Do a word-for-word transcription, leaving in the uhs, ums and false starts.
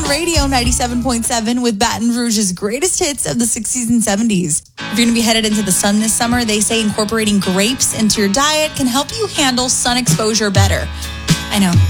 on radio ninety-seven point seven with Baton Rouge's greatest hits of the sixties and seventies. If you're going to be headed into the sun this summer, they say incorporating grapes into your diet can help you handle sun exposure better. I know,